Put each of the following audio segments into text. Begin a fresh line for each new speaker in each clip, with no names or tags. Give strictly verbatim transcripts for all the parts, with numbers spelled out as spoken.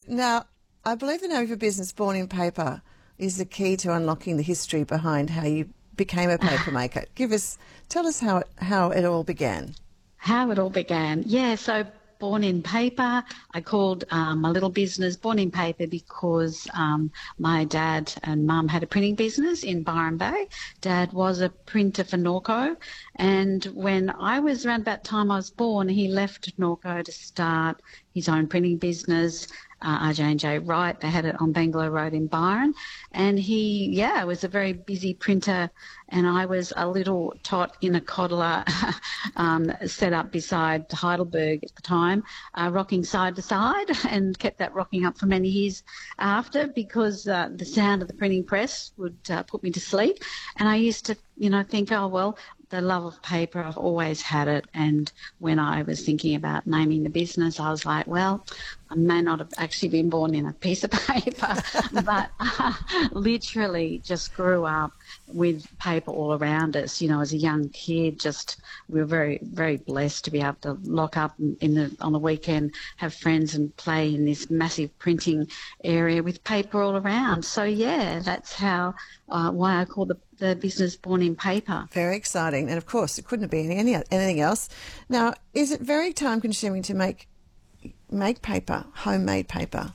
Now, I believe the name of your business, Born in Paper, is the key to unlocking the history behind how you became a paper maker. Give us, tell us how it, how it all began.
How it all began. Yeah, so Born in Paper, I called um, my little business Born in Paper because um, my dad and mum had a printing business in Byron Bay. Dad was a printer for Norco, and when I was around about the time I was born, he left Norco to start his own printing business, uh, R J and J Wright. They had it on Bangalow Road in Byron, and he, yeah, was a very busy printer, and I was a little tot in a coddler um, set up beside Heidelberg at the time, uh, rocking side to side, and kept that rocking up for many years after, because uh, the sound of the printing press would uh, put me to sleep. And I used to, you know, think, oh, well, the love of paper, I've always had it. And when I was thinking about naming the business, I was like, well, I may not have actually been born in a piece of paper, but uh, literally just grew up with paper all around us. You know, as a young kid, just we were very, very blessed to be able to lock up in the on the weekend, have friends and play in this massive printing area with paper all around. So yeah, that's how uh, why I call the the business Born in Paper.
Very exciting, and of course, it couldn't have been any anything else. Now, is it very time consuming to make make paper, homemade paper?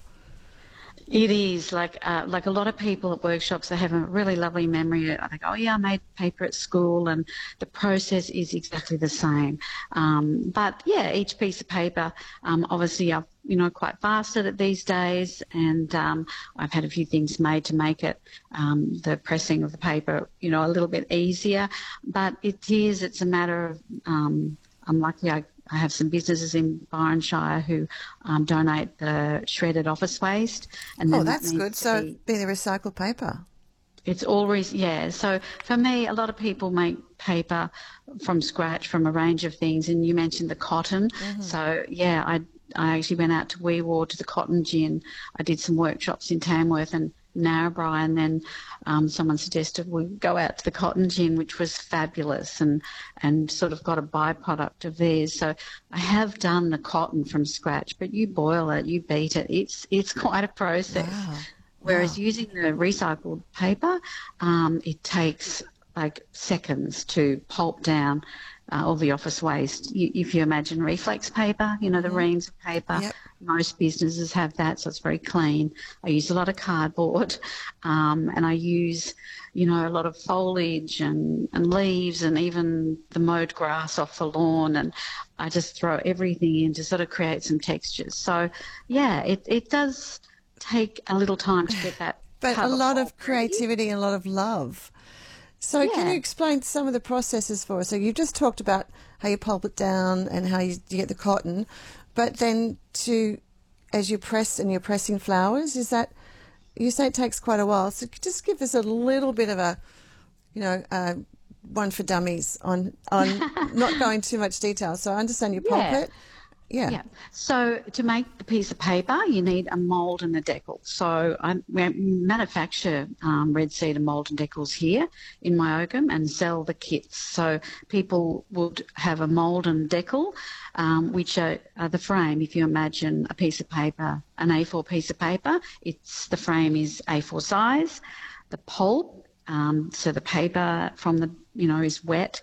It is. Like uh, like a lot of people at workshops, they have a really lovely memory. I think, oh yeah, I made paper at school, and the process is exactly the same. Um, but yeah, each piece of paper, um, obviously I've, you know, quite fast at it these days, and um, I've had a few things made to make it, um, the pressing of the paper, you know, a little bit easier. But it is, it's a matter of, um, I'm lucky I I have some businesses in Byron Shire who um, donate the shredded office waste. And then
oh, that's
that
good. So
be,
be the recycled paper.
It's always, yeah. So for me, a lot of people make paper from scratch from a range of things. And you mentioned the cotton. Mm-hmm. So, yeah, I I actually went out to Wee Waa to the cotton gin. I did some workshops in Tamworth and Narrabri, and then um, someone suggested we go out to the cotton gin, which was fabulous, and and sort of got a byproduct of theirs. So I have done the cotton from scratch, but you boil it, you beat it. It's it's quite a process.
Wow.
Whereas
wow.
using the recycled paper, um, it takes like seconds to pulp down uh, all the office waste. You, if you imagine reflex paper, you know, the mm-hmm. reams of paper,
yep.
most businesses have that, so it's very clean. I use a lot of cardboard, um, and I use, you know, a lot of foliage and, and leaves and even the mowed grass off the lawn, and I just throw everything in to sort of create some textures. So, yeah, it, it does take a little time to get that.
But a lot of creativity and a lot of love. So
yeah.
can you explain some of the processes for us? So you've just talked about how you pulp it down and how you, you get the cotton, but then to, as you press and you're pressing flowers, is that, you say it takes quite a while, so just give us a little bit of a, you know, uh, one for dummies on, on not going too much detail. So I understand you pulp
yeah.
it. Yeah.
Yeah. So to make the piece of paper, you need a mould and a decal. So I we manufacture um, red cedar mould and decals here in Myocum and sell the kits. So people would have a mould and decal, um, which are, are the frame. If you imagine a piece of paper, an A four piece of paper, it's the frame is A four size. The pulp, um, so the paper from the, you know, is wet,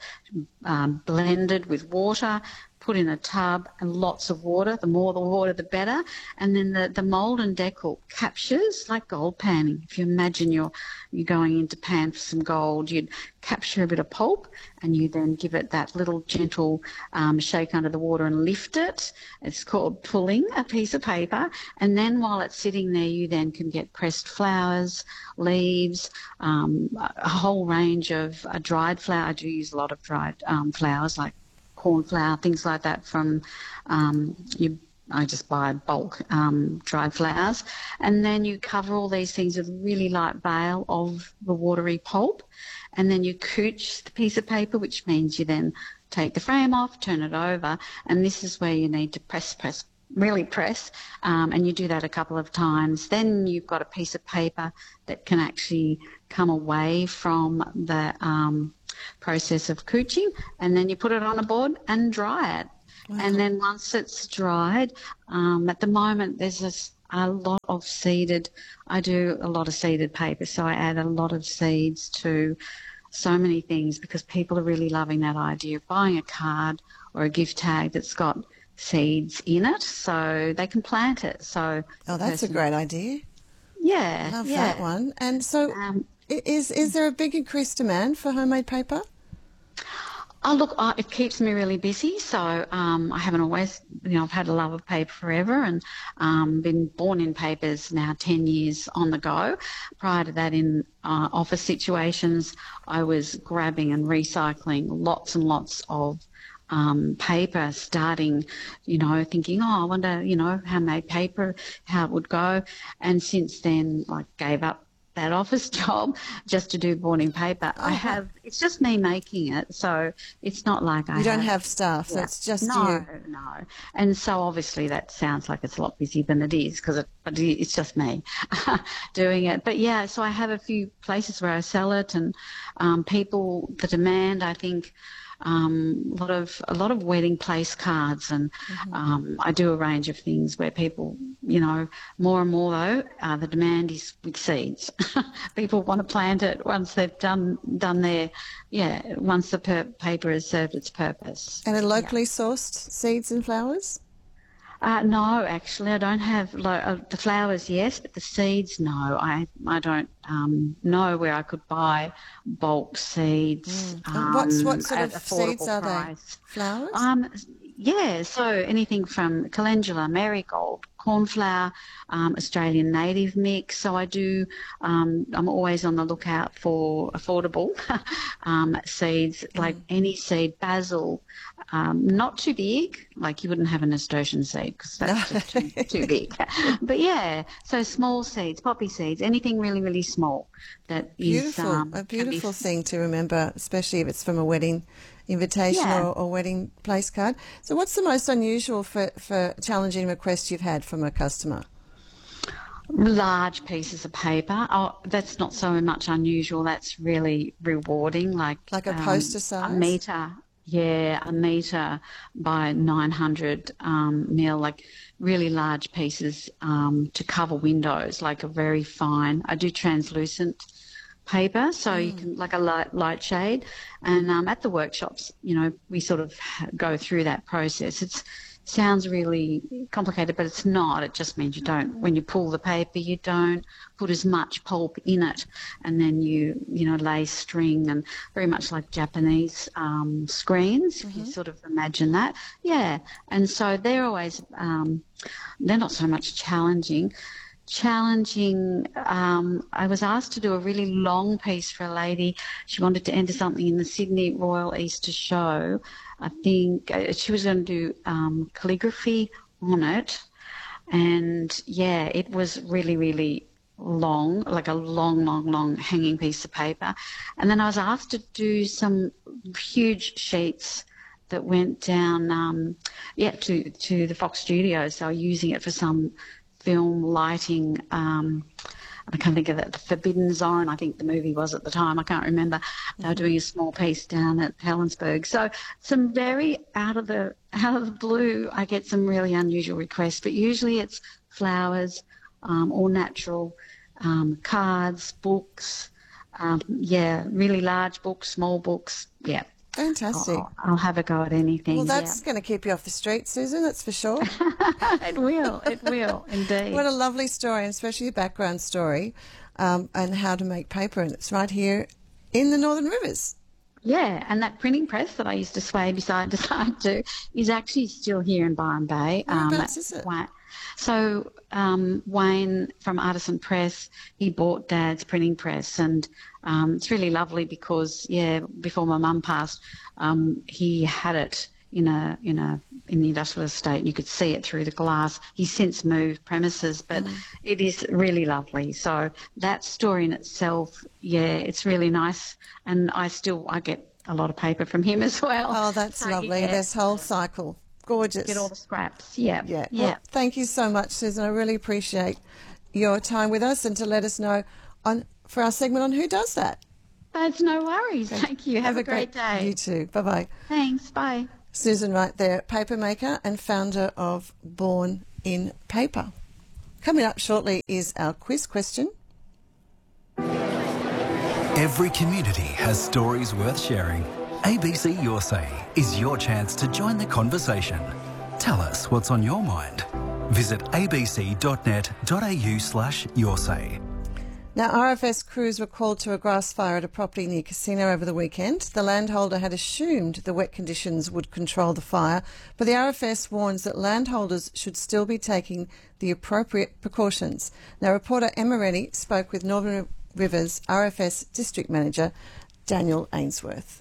um, blended with water, put in a tub and lots of water. The more the water, the better. And then the, the mould and decal captures, like gold panning. If you imagine you're, you're going into pan for some gold, you'd capture a bit of pulp and you then give it that little gentle um, shake under the water and lift it. It's called pulling a piece of paper. And then while it's sitting there, you then can get pressed flowers, leaves, um, a whole range of uh, dried flower. I do use a lot of dried um, flowers like cornflower, things like that from um, you. I just buy bulk um, dried flowers, and then you cover all these things with a really light veil of the watery pulp, and then you couch the piece of paper, which means you then take the frame off, turn it over, and this is where you need to press, press, really press, um, and you do that a couple of times. Then you've got a piece of paper that can actually come away from the um, process of couching, and then you put it on a board and dry it. Wow. And then once it's dried, um, at the moment there's this a lot of seeded, I do a lot of seeded paper, so I add a lot of seeds to so many things because people are really loving that idea of buying a card or a gift tag that's got seeds in it so they can plant it. So
Oh, that's a
person,
great idea.
yeah,
Love
yeah.
that one. And so
Um,
i- is, is there a big increased demand for homemade paper?
Oh, look, uh, it keeps me really busy. So um, I haven't always, you know, I've had a love of paper forever and um, been born in papers now ten years on the go. Prior to that, in uh, office situations, I was grabbing and recycling lots and lots of um, paper, starting, you know, thinking, oh, I wonder, you know, handmade paper, how it would go. And since then, like, gave up that office job just to do boarding paper. I
Oh,
have, it's just me making it, so it's not like I
you don't
have,
have staff, so
yeah.
it's just
no,
you.
no. And so obviously that sounds like it's a lot busier than it is because it, but it- it's just me doing it. But yeah, so I have a few places where I sell it and um, people, the demand, I think, um, a lot of a lot of wedding place cards, and
Mm-hmm.
um, I do a range of things where people, you know, more and more though, uh, the demand is with seeds. People want to plant it once they've done done their, yeah, once the per- paper has served its purpose.
And are
Yeah.
locally sourced seeds and flowers?
Uh, no, actually, I don't have lo- uh, the flowers. Yes, but the seeds, no. I I don't um, know where I could buy bulk seeds
And what's,
um,
what sort
at
of seeds
affordable
are
price.
they? Flowers?
Um, yeah, so anything from calendula, marigold, cornflower, um, Australian native mix. So I do. Um, I'm always on the lookout for affordable um, seeds, like any seed, basil. Um, not too big, like you wouldn't have a nasturtium seed because that's just too, too big. But yeah, so small seeds, poppy seeds, anything really, really small that is
Beautiful,
um,
a
can be
beautiful thing to remember, especially if it's from a wedding invitation
Yeah.
or, or wedding place card. So what's the most unusual for, for challenging request you've had from a customer?
large pieces of paper. Oh, that's not so much unusual. That's really rewarding. Like
Like a
um,
poster
a
size?
meter, yeah, a meter by nine hundred um, mil, like really large pieces um, to cover windows, like a very fine. I do translucent paper, so you can like a light light shade. And um, at the workshops, you know, we sort of ha- go through that process. It's sounds really complicated, but it's not. It just means you don't, when you pull the paper, you don't put as much pulp in it, and then you, you know, lay string, and very much like Japanese um, screens, if you sort of imagine that. Yeah, and so they're always, um, they're not so much challenging. Challenging, um, I was asked to do a really long piece for a lady. She wanted to enter something in the Sydney Royal Easter Show. I think uh, she was going to do um, calligraphy on it. And yeah, it was really, really long, like a long, long, long hanging piece of paper. And then I was asked to do some huge sheets that went down, um, yeah, to, to the Fox Studios. So using it for some film lighting. Um, I can't think of it. The Forbidden Zone, I think the movie was at the time. I can't remember. They were doing a small piece down at Helensburgh. So some very out of the out of the blue, I get some really unusual requests. But usually it's flowers, um, all natural, um, cards, books. Um, yeah, really large books, small books. Yeah.
Fantastic.
I'll, I'll have a go at anything.
Well, that's going to keep you off the street, Susan, that's for sure.
yeah. It will. It will, indeed.
What a lovely story, and especially your background story um, and how to make paper. And it's right here in the Northern Rivers.
Yeah, and that printing press that I used to sway beside to side to is actually still here in Byron Bay.
Whereabouts is it?
Wa- So um, Wayne from Artisan Press, he bought Dad's printing press, and um, it's really lovely because, yeah, before my mum passed, um, he had it in a in a in the industrial estate, and you could see it through the glass. He's since moved premises, but
Mm.
it is really lovely. So that story in itself, yeah, it's really nice, and I still I get a lot of paper from him as well.
Oh, that's
So,
lovely.
yeah,
This whole cycle. Gorgeous.
get all the scraps. Yeah,
Yeah.
yeah.
Well, thank you so much, Susan. I really appreciate your time with us and to let us know on for our segment on Who Does That.
That's no worries. Thank you. Have, a great, day.
You too. Bye-bye.
Thanks. Bye.
Susan right there, paper maker and founder of Born in Paper. Coming up shortly is our quiz question.
Every community has stories worth sharing. A B C Your Say is your chance to join the conversation. Tell us what's on your mind. Visit abc.net.au slash your say.
Now, R F S crews were called to a grass fire at a property near Casino over the weekend. The landholder had assumed the wet conditions would control the fire, but the R F S warns that landholders should still be taking the appropriate precautions. Now, reporter Emma Rennie spoke with Northern Rivers R F S District Manager Daniel Ainsworth.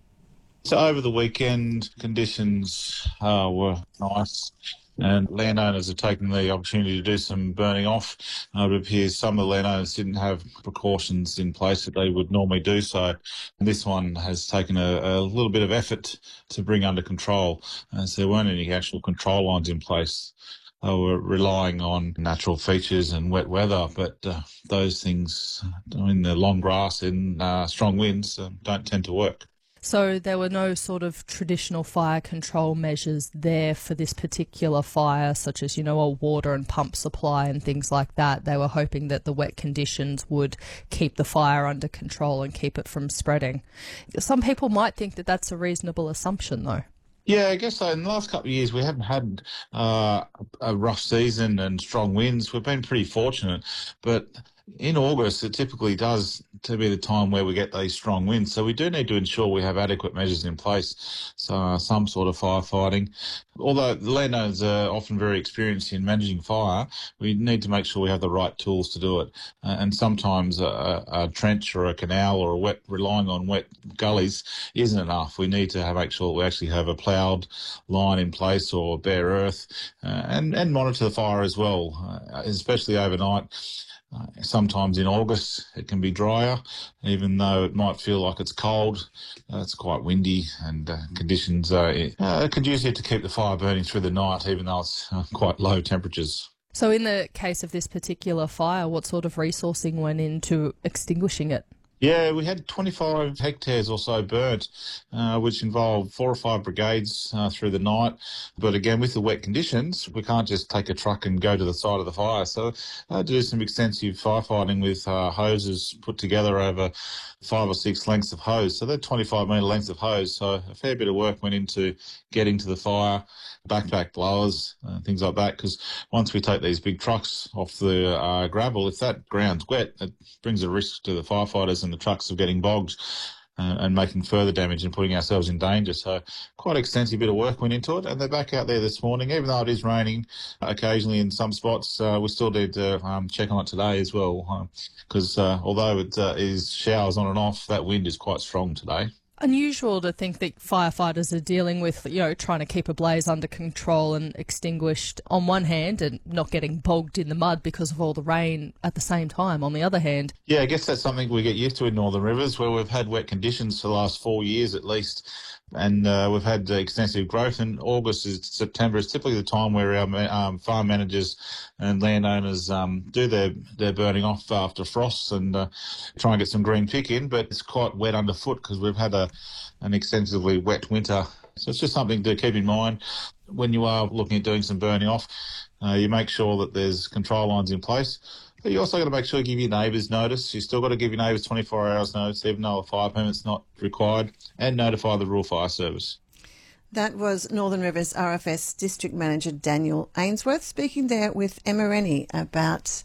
So over the weekend, conditions uh, were nice, and landowners have taken the opportunity to do some burning off. Uh, it appears some of the landowners didn't have precautions in place that they would normally do so. And this one has taken a, a little bit of effort to bring under control, as there weren't any actual control lines in place. They were relying on natural features and wet weather, but uh, those things, I mean, the long grass and uh, strong winds uh, don't tend to work.
So there were no sort of traditional fire control measures there for this particular fire, such as, you know, a water and pump supply and things like that. They were hoping that the wet conditions would keep the fire under control and keep it from spreading. Some people might think that that's a reasonable assumption, though.
Yeah, I guess so. In the last couple of years, we haven't had uh, a rough season and strong winds. We've been pretty fortunate, but in August, it typically does to be the time where we get these strong winds. So we do need to ensure we have adequate measures in place, so uh, some sort of firefighting. Although the landowners are often very experienced in managing fire, we need to make sure we have the right tools to do it. Uh, and sometimes a, a trench or a canal or a wet, relying on wet gullies isn't enough. We need to have, make sure we actually have a ploughed line in place or bare earth, uh, and, and monitor the fire as well, uh, especially overnight. Uh, sometimes in August it can be drier, even though it might feel like it's cold. Uh, it's quite windy, and uh, conditions are uh, conducive to keep the fire burning through the night, even though it's uh, quite low temperatures.
So in the case of this particular fire, what sort of resourcing went into extinguishing it?
Yeah, we had twenty-five hectares or so burnt, uh, which involved four or five brigades uh, through the night. But again, with the wet conditions, we can't just take a truck and go to the side of the fire. So I had to do some extensive firefighting with uh, hoses put together over five or six lengths of hose. So they're twenty-five metre lengths of hose. So a fair bit of work went into getting to the fire, backpack blowers, uh, things like that, because once we take these big trucks off the uh, gravel, if that ground's wet, it brings a risk to the firefighters and the trucks of getting bogged uh, and making further damage and putting ourselves in danger. So quite extensive bit of work went into it, and they're back out there this morning. Even though it is raining occasionally in some spots, uh, we still need to um, check on it today as well, because uh, uh, although it uh, is showers on and off, that wind is quite strong today.
Unusual to think that firefighters are dealing with, you know, trying to keep a blaze under control and extinguished on one hand, and not getting bogged in the mud because of all the rain at the same time on the other hand.
Yeah, I guess that's something we get used to in Northern Rivers, where we've had wet conditions for the last four years at least, and uh, we've had uh, extensive growth. And August is September is typically the time where our um, farm managers and landowners um, do their, their burning off after frosts and uh, try and get some green pick in, but it's quite wet underfoot because we've had a an extensively wet winter. So it's just something to keep in mind when you are looking at doing some burning off. Uh, you make sure that there's control lines in place. But you also got to make sure you give your neighbours notice. You still got to give your neighbours twenty-four hours notice, even though a fire permit's not required, and notify the Rural Fire Service.
That was Northern Rivers R F S District Manager Daniel Ainsworth speaking there with Emma Rennie about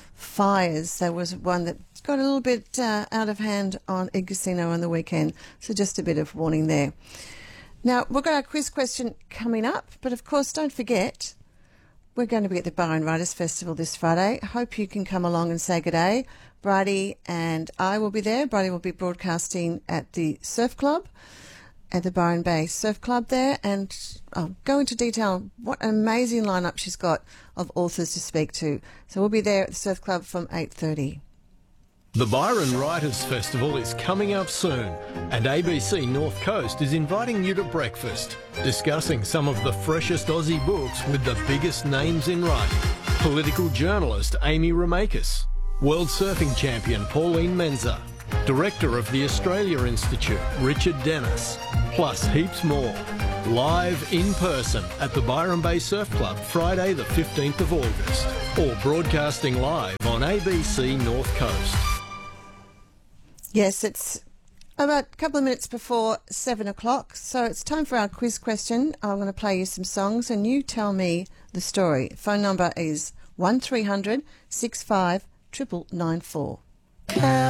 fires. There was one that got a little bit uh, out of hand on Egg Casino on the weekend, so just a bit of warning there. Now, we've got our quiz question coming up, but of course, don't forget, we're going to be at the Byron Writers Festival this Friday. Hope you can come along and say good day. Bridie and I will be there. Bridie will be broadcasting at the Surf Club, at the Byron Bay Surf Club there, and I'll go into detail what an amazing lineup she's got of authors to speak to. So we'll be there at the Surf Club from eight thirty.
The Byron Writers Festival is coming up soon, and A B C North Coast is inviting you to breakfast, discussing some of the freshest Aussie books with the biggest names in writing. Political journalist Amy Ramakis, World Surfing Champion Pauline Menzer, Director of the Australia Institute Richard Dennis, plus heaps more. Live in person at the Byron Bay Surf Club, Friday the fifteenth of August. Or broadcasting live on A B C North Coast.
Yes, it's about a couple of minutes before seven o'clock, so it's time for our quiz question. I'm going to play you some songs and you tell me the story. Phone number is one three hundred six five nine nine nine four.